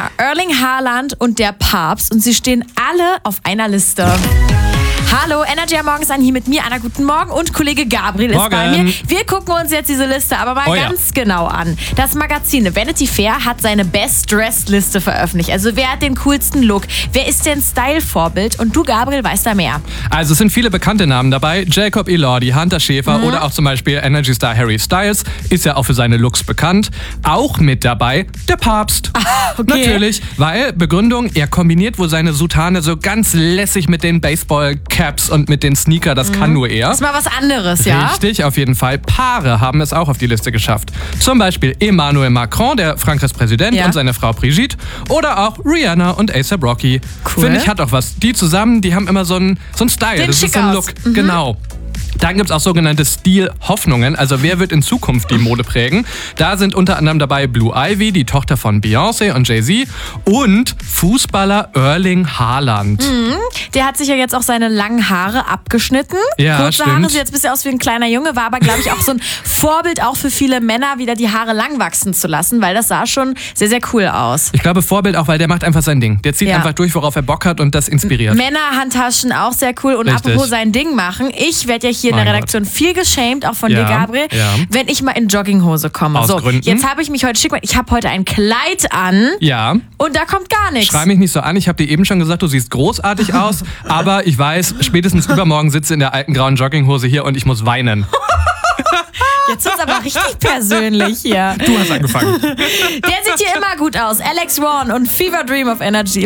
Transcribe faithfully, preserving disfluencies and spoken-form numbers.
Erling Haaland und der Papst und sie stehen alle auf einer Liste. Hallo, Energy am Morgens an hier mit mir, Anna, guten Morgen und Kollege Gabriel ist Morgen. bei mir. Wir gucken uns jetzt diese Liste aber mal Oh ja. ganz genau an. Das Magazin Vanity Fair hat seine Best-Dressed-Liste veröffentlicht. Also wer hat den coolsten Look? Wer ist denn Style-Vorbild? Und du, Gabriel, weißt da mehr. Also es sind viele bekannte Namen dabei. Jacob Elordi, Hunter Schäfer oder auch zum Beispiel Energy-Star Harry Styles. Ist ja auch für seine Looks bekannt. Auch mit dabei der Papst. Okay. Natürlich, weil, Begründung, er kombiniert wohl seine Soutane so ganz lässig mit den Baseball-Caps und mit den Sneaker. Das kann nur er. Das ist mal was anderes, ja? Richtig, auf jeden Fall. Paare haben es auch auf die Liste geschafft. Zum Beispiel Emmanuel Macron, der Frankreichs Präsident, Ja. und seine Frau Brigitte. Oder auch Rihanna und A$AP Rocky. Cool. Finde ich, hat auch was. Die zusammen, die haben immer so einen so einen Style. Sehen das schick ist so ein aus. Look. Genau. Dann gibt es auch sogenannte Stil-Hoffnungen. Also wer wird in Zukunft die Mode prägen? Da sind unter anderem dabei Blue Ivy, die Tochter von Beyoncé und Jay-Z. Und Fußballer Erling Haaland. Der hat sich ja jetzt auch seine langen Haare abgeschnitten. Ja, Kurze stimmt. Haare, sieht jetzt ein bisschen aus wie ein kleiner Junge, war aber, glaube ich, auch so ein Vorbild auch für viele Männer, wieder die Haare lang wachsen zu lassen, weil das sah schon sehr, sehr cool aus. Ich glaube Vorbild auch, weil der macht einfach sein Ding. Der zieht Ja. einfach durch, worauf er Bock hat und das inspiriert. Männerhandtaschen auch sehr cool. Und Richtig. apropos sein Ding machen, ich werde ja hier in Mein der Redaktion viel geschämt, auch von Ja, dir, Gabriel, ja. wenn ich mal in Jogginghose komme. Aus so, Gründen. jetzt habe ich mich heute schick gemacht. Ich habe heute ein Kleid an Ja. und da kommt gar nichts. Schrei mich nicht so an. Ich habe dir eben schon gesagt, du siehst großartig aus. Aber ich weiß, spätestens übermorgen sitze in der alten grauen Jogginghose hier und ich muss weinen. Jetzt wird's aber richtig persönlich hier. Du hast angefangen. Der sieht hier immer gut aus. Alex Ron und Fever Dream of Energy.